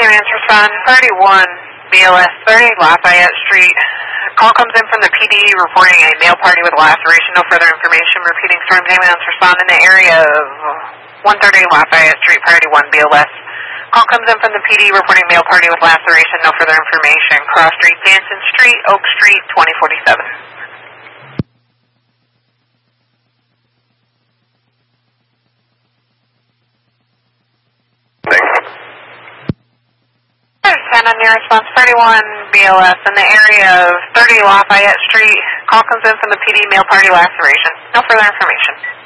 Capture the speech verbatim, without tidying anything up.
name is respond thirty-one B L S thirty Lafayette Street. Call comes in from the P D reporting a male party with laceration. No further information. Repeating storm ambulance respond in the area of one thirty Lafayette Street, priority one B L S. Call comes in from the P D reporting male party with laceration. No further information. Cross Street, Danson Street, Oak Street, twenty forty-seven. ten on your response, thirty-one B L S in the area of thirty Lafayette Street. Call comes in from the P D male party laceration. No further information.